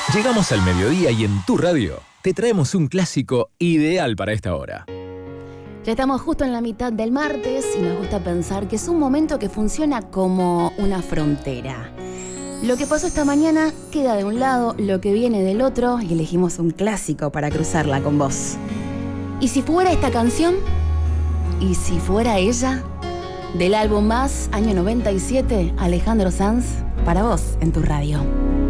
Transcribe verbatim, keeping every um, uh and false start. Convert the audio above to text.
Llegamos al mediodía y en tu radio te traemos un clásico ideal para esta hora. Ya estamos justo en la mitad del martes y nos gusta pensar que es un momento que funciona como una frontera. Lo que pasó esta mañana queda de un lado, lo que viene del otro, y elegimos un clásico para cruzarla con vos. ¿Y si fuera esta canción? ¿Y si fuera ella? Del álbum Más, año noventa y siete, Alejandro Sanz, para vos en tu radio.